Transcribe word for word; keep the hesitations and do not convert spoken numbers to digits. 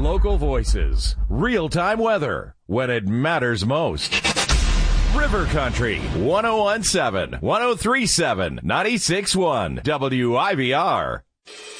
local voices, real-time weather when it matters most. River Country, one oh one point seven, one oh three point seven, ninety-six point one, W I V R.